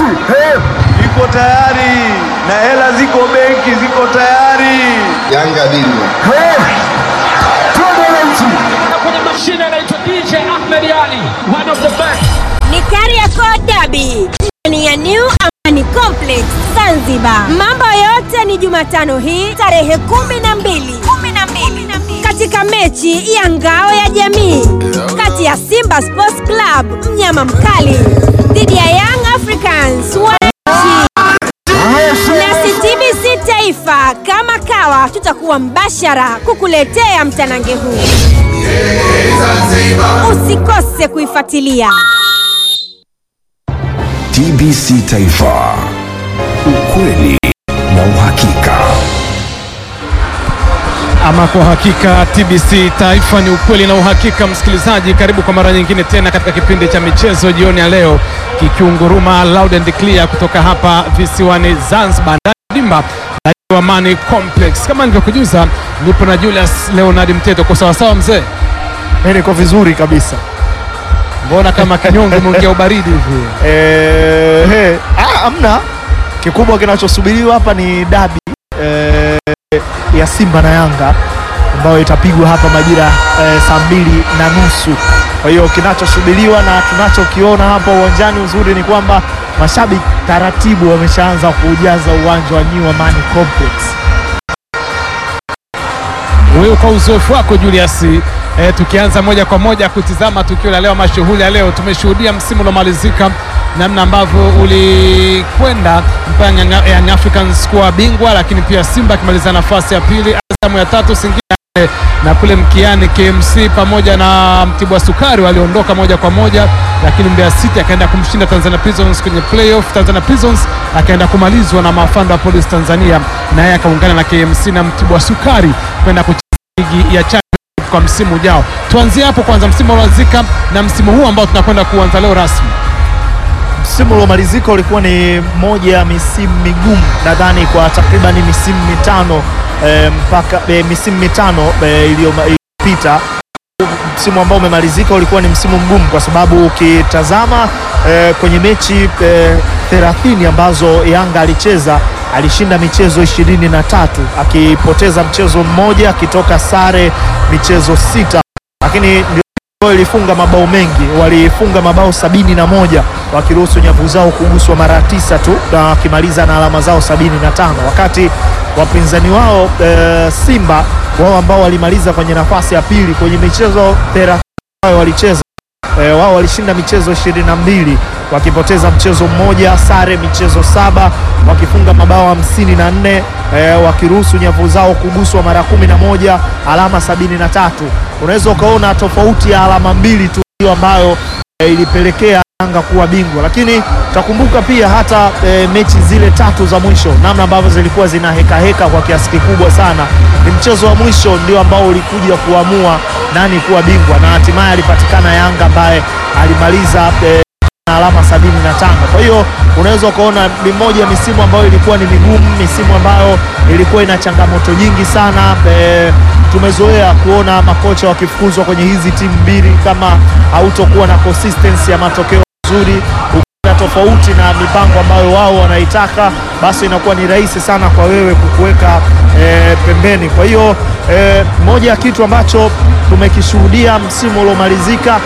iko tayari na hela ziko benki, ziko tayari. Yanga bingwa. Kwenye mashine anaitwa DJ Ahmed Ali, one of the best. Ni Kariakoo Derby ni ya New Amani Complex Zanzibar. Mambo yote ni Jumatano hii tarehe 12 katika mechi ya ngao ya jamii kati ya Simba Sports Club mnyama mkali dhidi ya Young Africans na TBC Taifa. Kama kawa tutakuwa mbashara kukuletea mtanange huu, usikose kuifuatilia. TBC Taifa, ukweli na uhakika. Ama kwa hakika TBC Taifa ni ukweli na uhakika. Msikilizaji, karibu kwa mara nyingine tena katika kipindi cha michezo jioni ya leo, kikiunguruma loud and clear kutoka hapa visiwani Zanzibar, dimba la Amani Complex. Kama nilivyokujuza, nipo na Julius Leonard Mteto. Kwa sawa sawa mzee? Niko vizuri kabisa. Mbona kama kinyonge mwingia ubaridi hivi? Amna. Kikubwa kinachosubiriwa hapa ni dabi ya Simba na Yanga ambayo itapigwa hapa majira saa 2:30. Kwa hiyo kinachosubiriwa na tunachokiona hapa uwanjani, uzuri ni kwamba mashabiki taratibu wameshaanza kujaza uwanja wa New Amani Complex. Wewe kwa uzoefu wako Julius, tukianza moja kwa moja kutizama tukio la leo, mashughuli ya leo, tumeshuhudia msimu uliomalizika namna ambavyo ulikwenda mpaka Young Africans kuwa bingwa, lakini pia Simba akimaliza nafasi ya pili, Azam ya tatu, Singida na kule mkiani KMC pamoja na Mtibwa Sukari waliondoka moja kwa moja, lakini Mbeya City akaenda kumshinda Tanzania Prisons kwenye playoff. Tanzania Prisons akaenda kumalizwa na Mafanda Police Tanzania, naye akaungana na KMC na Mtibwa Sukari kwenda kucheza ligi ya Championship kwa msimu ujao. Tuanzie hapo kwanza, msimu uliozika na msimu huu ambao tunakwenda kuanza leo rasmi. Msimu uliomalizika ulikuwa ni moja ya misimu migumu, nadhani kwa takriban misimu mitano mpaka misimu mitano iliyopita. Msimu ambao umemalizika ulikuwa ni msimu mgumu kwa sababu ukitazama kwenye mechi 30 ambazo Yanga alicheza, alishinda michezo 23, akipoteza mchezo mmoja, akitoka sare michezo 6, lakini ilifunga mabao mengi. Walifunga mabao 71 wakiruhusu nyavu zao kuguswa mara 9 tu, na wakimaliza na alama zao 75, wakati wapinzani wao Simba wao ambao walimaliza kwenye nafasi ya pili kwenye michezo 30 walicheza, wao walishinda michezo 22, wakipoteza mchezo mmoja, sare michezo 7, wakifunga mabao 54, wakiruhusu nyavu zao kuguswa mara 11, alama 73. Unaweza ukaona tofauti ya alama 2 tu ambayo ilipelekea Yanga kuwa bingwa, lakini utakumbuka pia hata mechi zile 3 za mwisho namna ambavyo zilikuwa zina heka kwa kiasi kikubwa sana. Ni mchezo wa mwisho ndio ambao ulikuja kuamua nani kuwa bingwa, na hatimaye alipatikana Yanga ambaye alimaliza na alama 75. Kwa hiyo unaweza ukaona ni moja misimu ambayo ilikuwa ni migumu, misimu ambayo ilikuwa ina changamoto nyingi sana. Tumezoea kuona makocha wakifukuzwa kwenye hizi timu mbili kama hautokuwa na consistency ya matokeo nzuri, tofauti na mipango ambayo wao wanaitaka, basi inakuwa ni rahisi sana kwa wewe kukuweka pembeni. Kwa hiyo moja ya kitu ambacho tumekishuhudia msimu uliomalizika,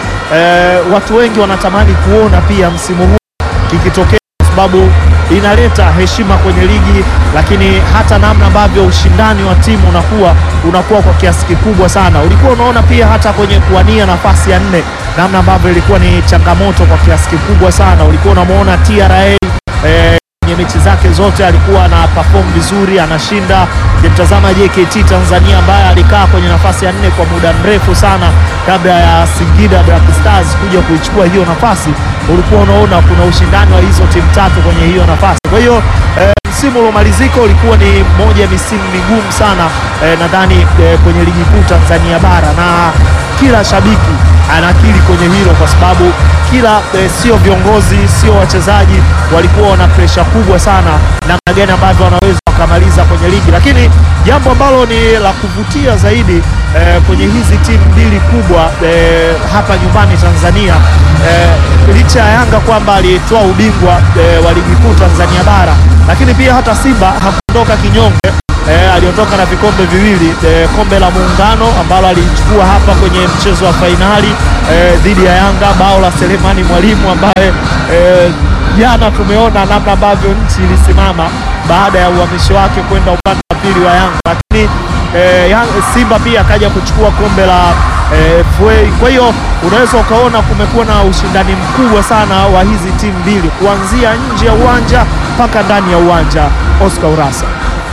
watu wengi wanatamani kuona pia msimu huu kikitokea, kwa sababu inaleta heshima kwenye ligi, lakini hata namna ambavyo ushindani wa timu unakuwa kwa kiasi kikubwa sana. Ulikuwa unaona pia hata kwenye kuwania nafasi ya 4 namna ambavyo ilikuwa ni changamoto kwa kiasi kikubwa sana. Ulikuwa unamuona TRA kwenye mechi zake zote alikuwa na perform vizuri, anashinda. Ukimtazama JKT Tanzania ambaye alikaa kwenye nafasi ya 4 kwa muda mrefu sana kabla ya Singida Black Stars kuja kuichukua hiyo nafasi, ulikuwa unaona kuna ushindani wa hizo timu 3 kwenye hiyo nafasi. Kwa hiyo msimu uliomalizika ulikuwa ni moja ya misimu migumu sana nadhani kwenye ligi kuu Tanzania bara, na kila shabiki anakiri kwenye hilo, kwa sababu kila sio viongozi, sio wachezaji, walikuwa wana pressure kubwa sana namna gani ambavyo wanaweza wakamaliza kwenye ligi. Lakini jambo ambalo ni la kuvutia zaidi kwenye hizi timu mbili kubwa hapa nyumbani Tanzania, licha ya Yanga kwamba alitoa ubingwa wa ligi kuu Tanzania bara, lakini pia hata Simba hakuondoka kinyonge. Aliondoka na vikombe viwili, kombe la Muungano ambalo alichukua hapa kwenye mchezo wa fainali dhidi ya Yanga, bao la Selemani Mwalimu ambaye jana tumeona namna ambavyo nchi ilisimama baada ya uhamisho wake kwenda upande wa pili wa Yanga. Lakini Simba pia akaja kuchukua kombe la FA. Kwa hiyo unaweza ukaona kumekuwa na ushindani mkubwa sana wa hizi timu mbili kuanzia nje ya uwanja mpaka ndani ya uwanja. Oscar Urasa.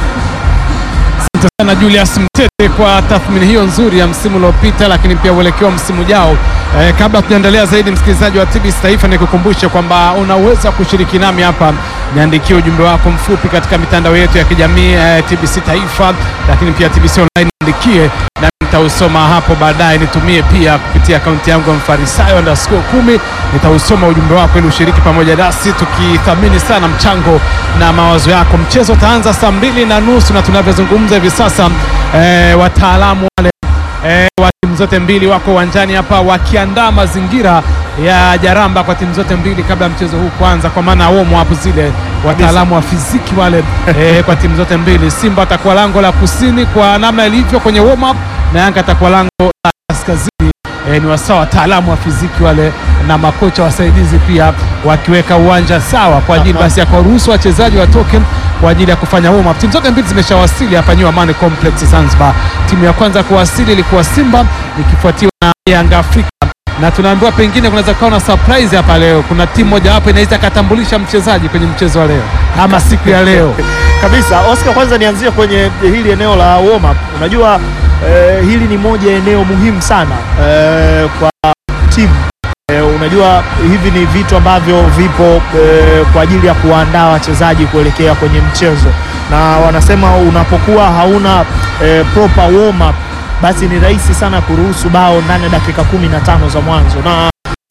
Asante sana Julius Mtete kwa tathmini hiyo nzuri ya msimu uliopita, lakini pia uelekeo wa msimu ujao. Kabla tunaendelea zaidi, msikilizaji wa TBC Taifa, nikukumbushe kwamba unaweza kushiriki nami hapa. Niandikie ujumbe wako mfupi katika mitandao yetu ya kijamii TBC Taifa, lakini pia TBC Online, niandikie na nitausoma hapo baadaye. Nitumie pia kupitia akaunti yangu ya Mfarisayo_10, nitausoma ujumbe wako ili ushiriki pamoja nasi, tukithamini sana mchango na mawazo yako. Mchezo utaanza saa 2:30 na tunavyozungumza hivi sasa wataalamu wale wa timu zote mbili wako uwanjani hapa wakiandaa mazingira ya jaramba kwa timu zote mbili kabla mchezo huu kuanza, kwa maana warm up zile, wataalamu wa fiziki wale kwa timu zote mbili. Simba atakuwa lango la kusini kwa namna ilivyo kwenye warm up, na Yanga atakuwa lango la kaskazini. Ni wasawa wataalamu wa fiziki wale na makocha wasaidizi pia wakiweka uwanja sawa kwa ajili basi ya kuruhusu wachezaji watoke kwa ajili ya kufanya warm up. Timu zote mbili zimeshawasili hapa New Amani Complex Zanzibar. Timu ya kwanza kuwasili ilikuwa Simba, ikifuatiwa na Yanga Afrika, na tunaambiwa pengine kunaweza kuwa na surprise hapa leo. Kuna timu moja hapo inaweza katambulisha mchezaji kwenye mchezo wa leo ama siku ya leo kabisa. Oscar, kwanza nianzie kwenye hili eneo la warm up. Unajua hili ni moja eneo muhimu sana kwa timu. Unajua hivi ni vitu ambavyo vipo kwa ajili ya kuandaa wachezaji kuelekea kwenye mchezo, na wanasema unapokuwa hauna proper warm up, basi ni rahisi sana kuruhusu bao ndani ya dakika 15 za mwanzo, na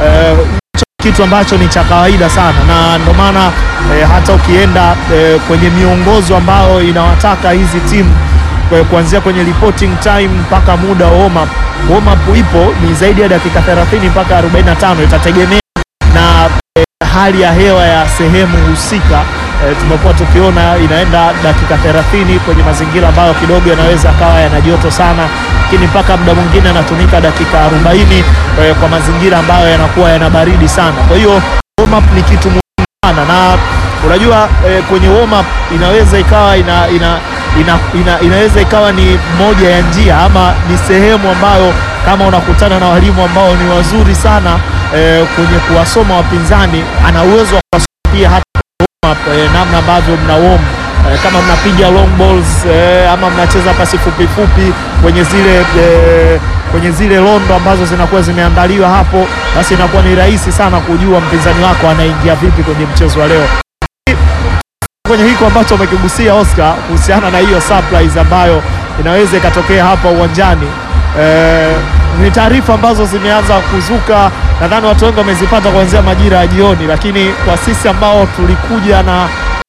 kitu ambacho ni cha kawaida sana, na ndio maana hata ukienda kwenye miongozo ambayo inawataka hizi timu kuanzia kwenye reporting time mpaka muda wa warm up ipo ni zaidi ya dakika 30 mpaka 45, itategemea na hali ya hewa ya sehemu husika. Tumekuwa tukiona inaenda dakika 30 kwenye mazingira ambayo kidogo yanaweza kawa yana joto sana, lakini mpaka muda mwingine anatumika dakika 40 kwa mazingira ambayo yanakuwa yana baridi sana. Kwa hiyo warm up ni kitu muhimu sana, na unajua kwenye warm up inaweza ikawa inaweza ikawa ni moja ya njia ama ni sehemu ambayo kama unakutana na walimu ambao ni wazuri sana kwenye kuwasoma wapinzani, ana uwezo wa kuwasoma pia hata namna ambavyo mna warm, kama mnapiga long balls ama mnacheza pasi fupi fupi kwenye zile londo ambazo zinakuwa zimeandaliwa hapo, basi inakuwa ni rahisi sana kujua mpinzani wako anaingia vipi kwenye mchezo wa leo. Kwenye hiko ambacho umekigusia Oscar kuhusiana na hiyo surprise ambayo inaweza ikatokea hapa uwanjani, ni taarifa ambazo zimeanza kuzuka. Nadhani watu wengi wamezipata kuanzia majira ya jioni, lakini kwa sisi ambao tulikuja na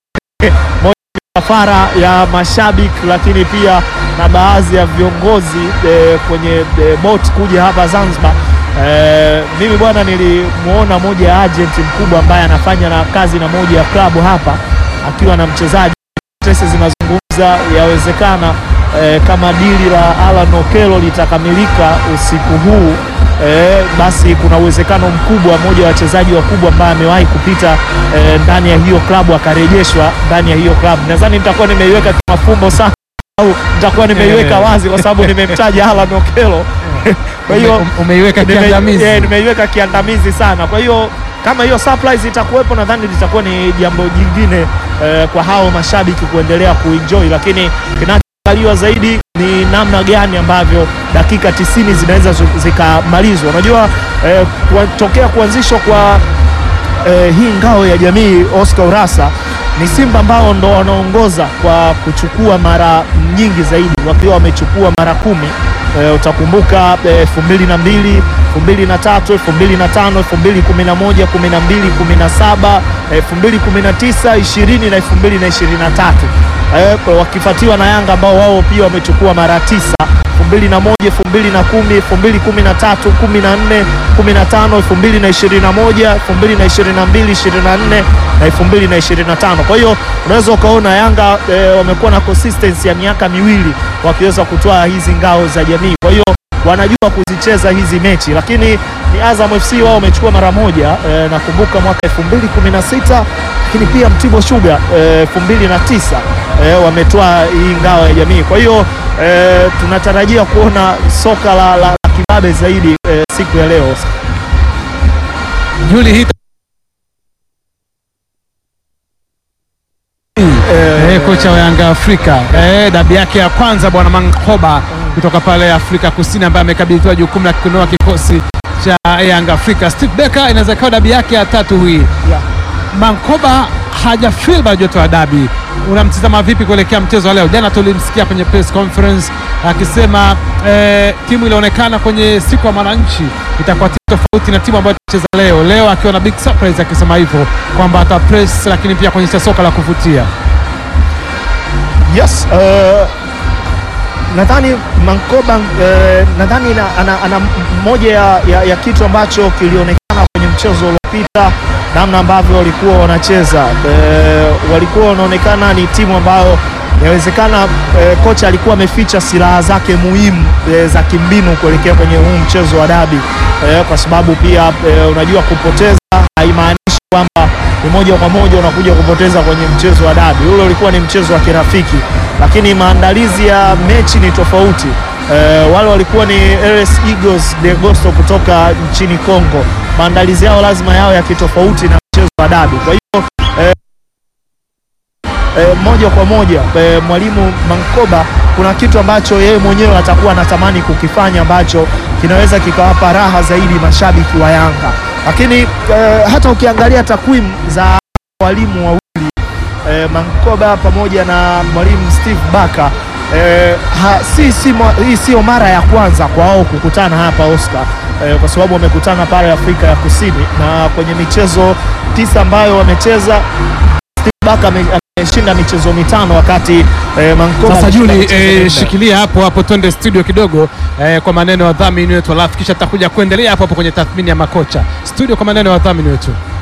safara ya mashabiki, lakini pia na baadhi ya viongozi kwenye boat kuja hapa Zanzibar, mimi bwana nilimuona moja ya agent mkubwa ambaye anafanya na kazi na moja ya klabu hapa akiwa na mchezaji. Tetesi zinazungumza yawezekana kama dili la Alan Okello litakamilika usiku huu, basi kuna uwezekano mkubwa mmoja wa wachezaji wakubwa ambaye amewahi kupita ndani ya hiyo klabu akarejeshwa ndani ya hiyo klabu. Nadhani nitakuwa nimeiweka mafumbo sana au nitakuwa nimeiweka wazi kwa sababu nimemtaja Alan Okello. Kwa hiyo umeiweka kiandamizi. Nimeiweka kiandamizi sana. Kwa hiyo kama hiyo surprise itakuwepo, nadhani litakuwa ni jambo jingine kwa hao mashabiki kuendelea kuenjoy, lakini kinachoangaliwa zaidi ni namna gani ambavyo dakika 90 zinaweza zikamalizwa. Unajua tokea kuanzishwa kwa hii ngao ya jamii, Oscar Urasa, ni Simba ambao ndo wanaongoza kwa kuchukua mara nyingi zaidi, wakiwa wamechukua mara 10. Utakumbuka 2002, 2003, 2005, 2011, 12, 17, 2019, 20 na 2023, wakifuatiwa na Yanga ambao wao pia wamechukua mara 9, 2001, 2010, 2013, 14, 15, 2021, 2022, 24 na 2025. Kwa hiyo unaweza ukaona Yanga wamekuwa na consistency ya miaka miwili wakiweza kutoa hizi ngao za jamii. Kwa hiyo wanajua kuzicheza hizi mechi, lakini ni Azam FC wao wamechukua mara moja, nakumbuka mwaka 2016, lakini pia Mtibwa Sugar 2009 wametoa hii ngao ya jamii. Kwa hiyo tunatarajia kuona soka la kibabe zaidi siku ya leo. Juli hii kocha wa Yanga Afrika dabi yake ya kwanza bwana Mankoba kutoka pale Afrika Kusini, ambaye amekabidhiwa jukumu la kunoa kikosi cha Yanga Afrika. Steve Becker inaweza kuwa dabi yake ya 3 hii. Mankoba hajafeel bado joto la dabi. Unamtizama vipi kuelekea mchezo wa leo? Jana tulimsikia kwenye press conference akisema timu ilionekana kwenye siku ya mwananchi itakuwa tofauti na timu ambayo itacheza leo. Leo akiwa na big surprise akisema hivyo kwamba ata press, lakini pia kwenye soka la kuvutia. Yes, nadhani Mankoba nadhani ana moja ya kitu ambacho kilionekana kwenye mchezo uliopita, namna ambavyo walikuwa wanacheza, walikuwa wanaonekana ni timu ambayo inawezekana kocha alikuwa ameficha silaha zake muhimu za kimbinu kuelekea kwenye huu mchezo wa dabi, kwa sababu pia unajua kupoteza haimaanishi kwamba ni moja kwa moja unakuja kupoteza kwenye mchezo wa dabi. Ule ulikuwa ni mchezo wa kirafiki, lakini maandalizi ya mechi ni tofauti. Wale walikuwa ni RS Eagles de Agosto kutoka nchini Kongo. Maandalizi yao lazima yao ya kitofauti na mchezo wa dabi. Kwa hiyo moja kwa moja mwalimu Mankoba kuna kitu ambacho yeye mwenyewe atakuwa anatamani kukifanya ambacho kinaweza kikawapa raha zaidi mashabiki wa Yanga. Lakini hata ukiangalia takwimu za walimu wawili Mankoba pamoja na mwalimu Steve Becker, hii sio mara ya kwanza kwa wao kukutana hapa Oscar, kwa sababu wamekutana pale Afrika ya Kusini, na kwenye michezo 9 ambayo wamecheza Steve Becker ameshinda michezo 5 wakati Mankoba. Sasa Juli, shikilia hapo twende studio kidogo kwa maneno ya wadhamini wetu, alafu kisha tutakuja kuendelea hapo kwenye tathmini ya makocha. Studio kwa maneno ya wadhamini wetu.